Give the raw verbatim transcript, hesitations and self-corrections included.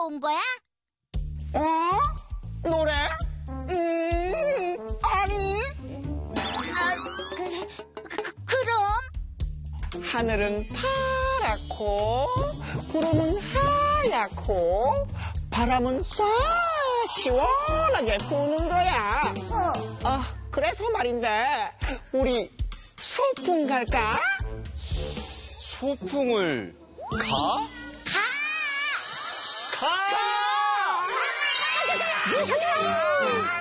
온 거야? 어? 노래? 음, 아니. 아, 그래? 그, 그럼? 하늘은 파랗고 구름은 하얗고 바람은 쏴 시원하게 부는 거야. 어. 아, 그래서 말인데 우리 소풍 갈까? 소풍을 가? 가! 가! 가!